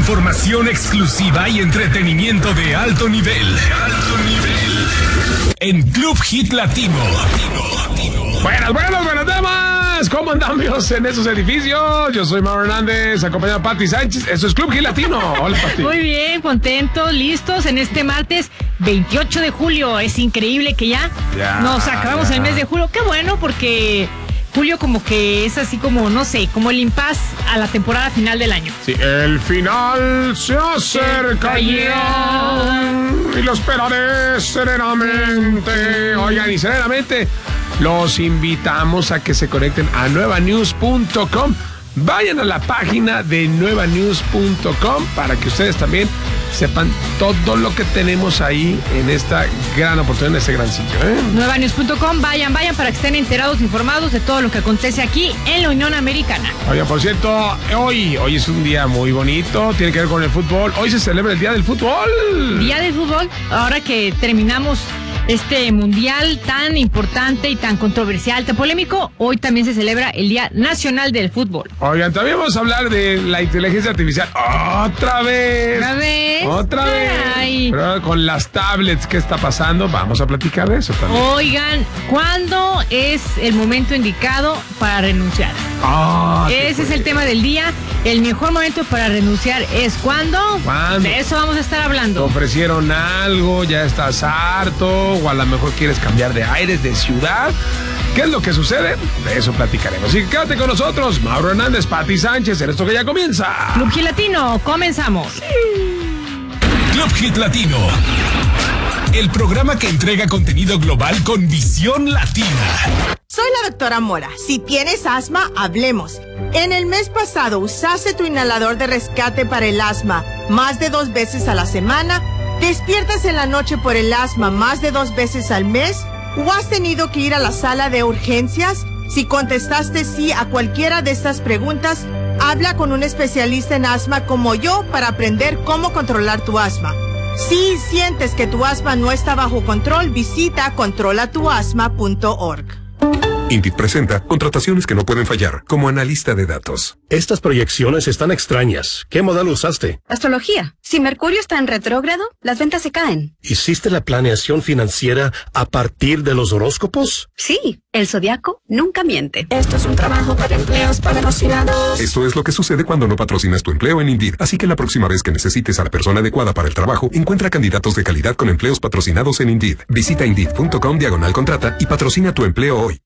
Información exclusiva y entretenimiento de alto nivel. En Club Hit Latino. Buenas damas. ¿Cómo andamos en esos edificios? Yo soy Mauro Hernández, acompañado de Pati Sánchez. Eso es Club Hit Latino. Hola, Pati. Muy bien, contentos, listos en este martes 28 de julio. Es increíble que ya nos acabamos el mes de julio. Qué bueno, porque julio como que es así como, no sé, como el impas a la temporada final del año. Sí, el final se acerca ya y lo esperaré serenamente. Oigan, y serenamente los invitamos a que se conecten a nuevanews.com. Vayan a la página de nuevanews.com para que ustedes también sepan todo lo que tenemos ahí en esta gran oportunidad, en este gran sitio. Nuevanews.com, vayan para que estén enterados, informados de todo lo que acontece aquí en la Unión Americana. Oigan, por cierto, hoy es un día muy bonito, tiene que ver con el fútbol. Hoy se celebra el Día del Fútbol. Día del Fútbol, ahora que terminamos este mundial tan importante y tan controversial, tan polémico, hoy también se celebra el Día Nacional del Fútbol. Oigan, también vamos a hablar de la inteligencia artificial. ¡Otra vez! Ay. Pero con las tablets, ¿qué está pasando? Vamos a platicar de eso también. Oigan, ¿cuándo es el momento indicado para renunciar? Ese es el tema del día. El mejor momento para renunciar es ¿cuándo? De eso vamos a estar hablando. ¿Te ofrecieron algo? ¿Ya estás harto? O a lo mejor quieres cambiar de aires, de ciudad. ¿Qué es lo que sucede? De eso platicaremos. Así que quédate con nosotros, Mauro Hernández, Pati Sánchez, en esto que ya comienza. Club Hit Latino, comenzamos. Club Hit Latino. El programa que entrega contenido global con visión latina. Soy la doctora Mora. Si tienes asma, hablemos. En el mes pasado, ¿usaste tu inhalador de rescate para el asma más de 2 veces a la semana? ¿Despiertas en la noche por el asma más de 2 veces al mes? ¿O has tenido que ir a la sala de urgencias? Si contestaste sí a cualquiera de estas preguntas, habla con un especialista en asma como yo para aprender cómo controlar tu asma. Si sientes que tu asma no está bajo control, visita controlatuasma.org. INDIT presenta contrataciones que no pueden fallar, como analista de datos. Estas proyecciones están extrañas. ¿Qué modelo usaste? Astrología. Si Mercurio está en retrógrado, las ventas se caen. ¿Hiciste la planeación financiera a partir de los horóscopos? Sí, el zodiaco nunca miente. Esto es un trabajo para empleos patrocinados. Esto es lo que sucede cuando no patrocinas tu empleo en Indeed. Así que la próxima vez que necesites a la persona adecuada para el trabajo, encuentra candidatos de calidad con empleos patrocinados en Indeed. Visita Indeed.com/contrata y patrocina tu empleo hoy.